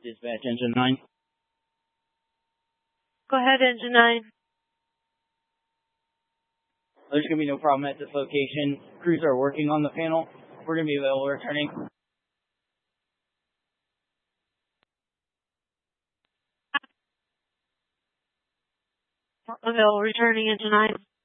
Dispatch Engine 9. Go ahead, Engine 9. There's going to be no problem at this location. Crews are working on the panel. We're going to be available returning. Available returning, Engine 9.